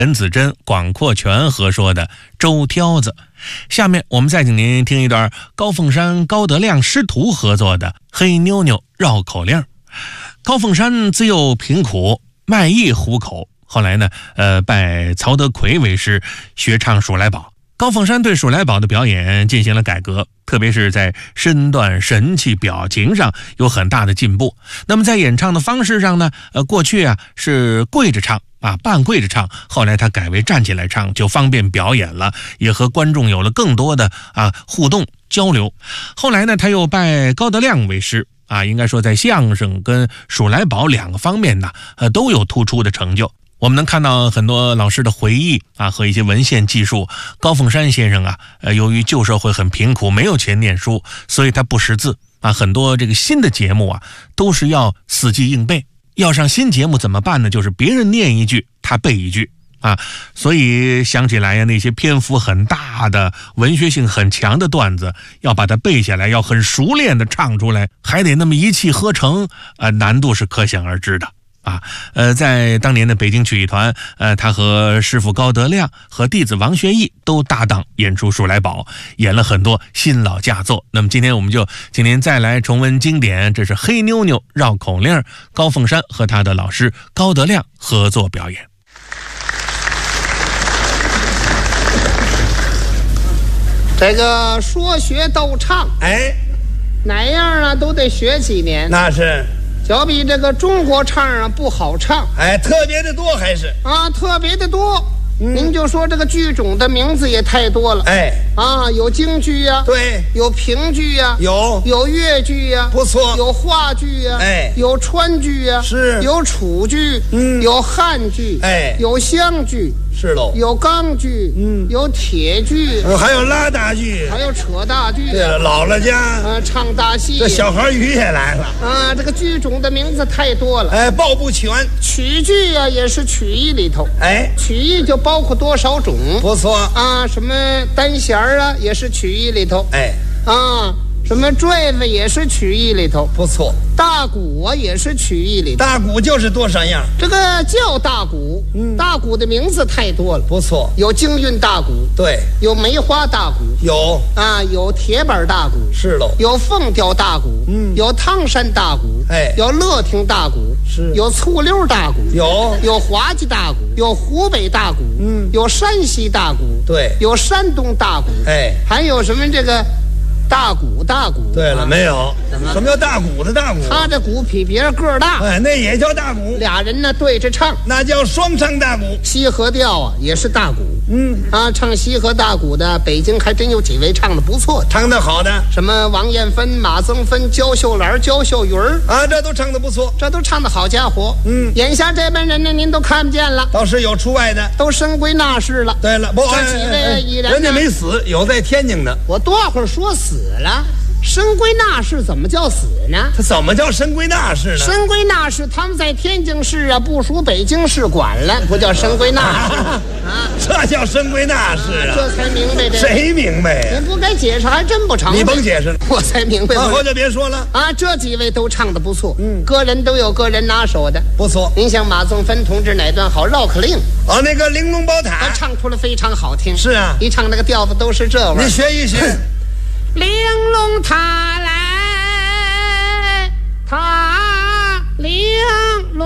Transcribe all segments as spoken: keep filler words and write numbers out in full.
陈子珍、广阔全合说的《周挑子》。下面我们再请您听一段高凤山、高德亮师徒合作的《黑妞妞绕口令》。高凤山自幼贫苦，卖艺糊口，后来呢，呃，拜曹德奎为师，学唱数来宝。高凤山对数来宝的表演进行了改革，特别是在身段、神气、表情上有很大的进步。那么在演唱的方式上呢，呃，过去啊是跪着唱啊，半跪着唱，后来他改为站起来唱，就方便表演了，也和观众有了更多的啊互动交流。后来呢，他又拜高德亮为师。啊，应该说在相声跟数来宝两个方面呢，呃，都有突出的成就。我们能看到很多老师的回忆啊和一些文献记述。高凤山先生啊，呃，由于旧社会很贫苦，没有钱念书，所以他不识字啊。很多这个新的节目啊，都是要死记硬背。要上新节目怎么办呢？就是别人念一句，他背一句。啊，所以想起来呀，那些篇幅很大的、文学性很强的段子，要把它背下来，要很熟练的唱出来，还得那么一气呵成，呃，难度是可想而知的啊。呃，在当年的北京曲艺团，呃，他和师傅高德亮和弟子王学义都搭档演出数来宝，演了很多新老佳作。那么今天我们就请您再来重温经典，这是黑妞妞绕口令，高凤山和他的老师高德亮合作表演。 这个说学逗唱， 哎， 哪样啊都得学几年。 那是， 就比这个中国唱啊不好唱， 哎，特别的多还是啊，特别的多。嗯、您就说这个剧种的名字也太多了， 哎， 啊，有京剧呀、啊， 对， 有评剧呀、啊， 有有越剧呀、啊， 不错， 有话剧呀、啊， 哎， 有川剧呀、啊， 是， 有楚剧，嗯，有汉剧， 哎， 有湘剧。 是喽， 有钢剧，嗯，有铁剧， 嗯，还有拉大剧， 还有扯大剧。 对了，姥姥家， 呃，唱大戏。 这小孩鱼也来了啊！这个剧种的名字太多了， 哎，报不全。 曲剧呀、啊，也是曲艺里头， 哎， 曲艺就包括多少种？ 不错啊，什么单弦啊，也是曲艺里头， 哎， 啊。什么坠子也是曲艺里头， 不错。 大鼓啊也是曲艺里头， 大鼓就是多少样。 这个叫大鼓，嗯，大鼓的名字太多了， 不错。 有京韵大鼓， 对， 有梅花大鼓， 有啊，有铁板大鼓， 是喽， 有凤调大鼓，嗯，有汤山大鼓， 哎， 有乐亭大鼓， 是， 有醋溜大鼓， 有， 有滑稽大鼓，有湖北大鼓，嗯，有山西大鼓， 对， 有山东大鼓， 哎， 还有什么这个。大鼓，大鼓。 对了，啊、没有。什么叫大鼓的大鼓？ 他这鼓比别人个儿大， 哎，那也叫大鼓。 俩人呢对着唱， 那叫双唱大鼓。 西河调啊，也是大鼓。 嗯啊，唱西河大鼓的，北京还真有几位唱的不错的， 唱的好的， 什么王艳芬、马增芬、焦秀兰、焦秀云儿啊，这都唱的不错， 这都唱的好家伙。 嗯， 眼下这帮人呢，您都看不见了， 倒是有除外的， 都升归纳士了。 对了，不， 这几位依然、 哎哎、人家没死，有在天津的。 我多会儿说死了。升归纳士怎么叫死呢？ 他怎么叫升归纳士呢？ 升归纳士，他们在天津市啊，部属北京市管了，不叫升归纳士啊， 这叫升归纳士啊！ 这才明白的。 谁明白呀？ 你不该解释，还真不成。 你甭解释， 我才明白。 往后就别说了啊！这几位都唱得不错，嗯，个人都有个人拿手的， 不错。 您像马宗芬同志哪段好？绕口令哦，那个玲珑宝塔， 他唱出来非常好听。 是啊， 一唱那个调子都是这味儿。 你学一学。 玲珑塔来，塔玲珑，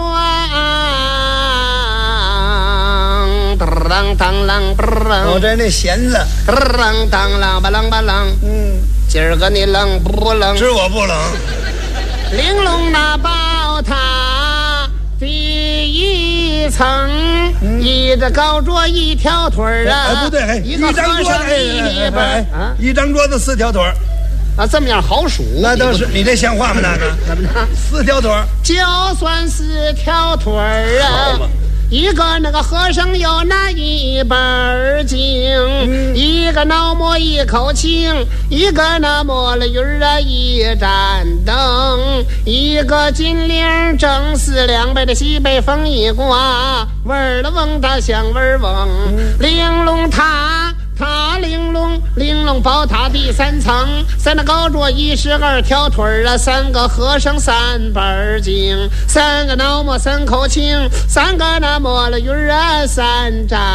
当当啷当， 我这那弦子， 当当啷吧啷吧啷，嗯，今儿个你冷不冷？ 是我不冷。 玲珑那宝塔第一层，嗯、一的高桌一条腿儿啊， 哎不对，哎， 一个和尚一本啊，一张桌子四条腿儿。 啊，这么样好数？ 那倒是，你这像话吗？那个怎么着？ 四条腿儿， 就算四条腿儿啊。一个那个和尚有那一本经，嗯、一个脑摸一口清，一个那摸了鱼儿啊一盏灯，一个金铃正四两杯的西北风一刮，味儿了嗡它响味儿嗡，玲珑塔塔玲珑。 玲珑宝塔第三层，三个高桌一十二条腿儿啊，三个和尚三本经，三个脑膜三口磬，三个那摸了鱼儿啊三扎。